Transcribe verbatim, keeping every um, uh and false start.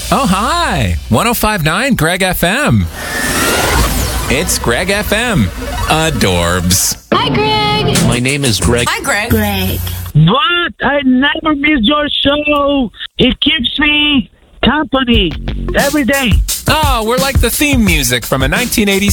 Oh, hi. one oh five point nine Greg F M. It's Greg F M. Adorbs. Hi, Greg. My name is Greg. Hi, Greg. Greg. But I never miss your show. It keeps me company every day. Oh, we're like the theme music from a nineteen eighty